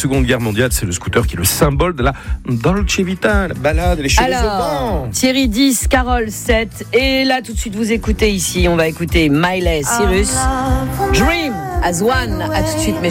Seconde Guerre mondiale. C'est le scooter qui est le symbole de la Dolce Vita, la balade, les cheveux au vent. Thierry 10, Carole 7. Et là, tout de suite, vous écoutez ici. On va écouter Miley Cyrus. Dream as one. À tout de suite, mes